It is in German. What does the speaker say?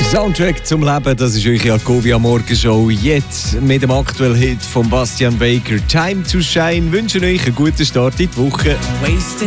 Soundtrack zum Leben, das ist eure Argovia Morgenshow. Jetzt mit dem aktuellen Hit von Bastian Baker, Time to Shine. Wünschen euch einen guten Start in die Woche. Wasted